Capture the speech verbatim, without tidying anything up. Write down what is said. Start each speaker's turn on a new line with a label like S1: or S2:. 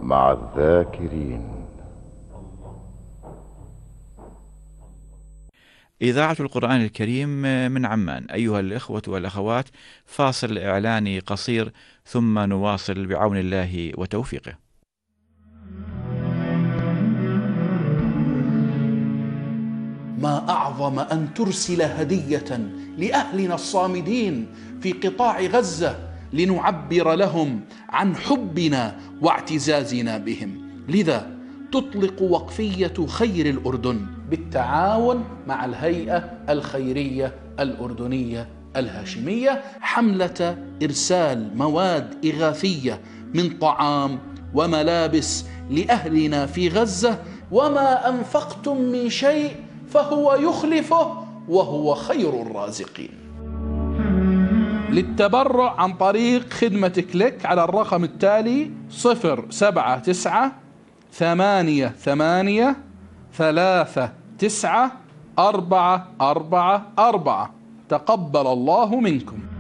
S1: مع الذاكرين.
S2: إذاعة القرآن الكريم من عمان. أيها الإخوة والأخوات، فاصل إعلاني قصير ثم نواصل بعون الله وتوفيقه.
S3: ما أعظم أن ترسل هدية لأهلنا الصامدين في قطاع غزة لنعبر لهم عن حبنا واعتزازنا بهم. لذا تطلق وقفية خير الأردن بالتعاون مع الهيئة الخيرية الأردنية الهاشمية حملة إرسال مواد إغاثية من طعام وملابس لأهلنا في غزة. وما أنفقتم من شيء فهو يخلفه وهو خير الرازقين. للتبرع عن طريق خدمة كليك على الرقم التالي صفر سبعة تسعة ثمانية ثمانية ثلاثة تسعة أربعة أربعة أربعة. تقبل الله منكم.